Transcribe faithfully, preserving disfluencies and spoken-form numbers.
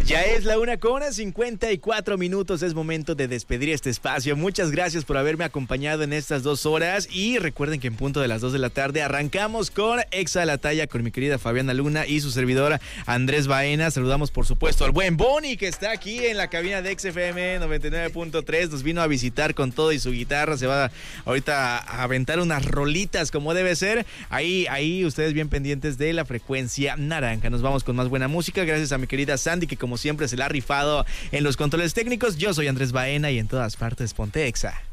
Ya es la una con cincuenta y cuatro minutos, es momento de despedir este espacio. Muchas gracias por haberme acompañado en estas dos horas y recuerden que en punto de las dos de la tarde arrancamos con Exa la Talla con mi querida Fabiana Luna y su servidora Andrés Baena. Saludamos por supuesto al buen Boni que está aquí en la cabina de X F M noventa y nueve punto tres, nos vino a visitar con todo y su guitarra, se va ahorita a aventar unas rolitas como debe ser. Ahí, ahí ustedes bien pendientes de la frecuencia naranja. Nos vamos con más buena música, gracias a mi querida Sandy que como siempre se la ha rifado en los controles técnicos. Yo soy Andrés Baena y en todas partes ponte Exa.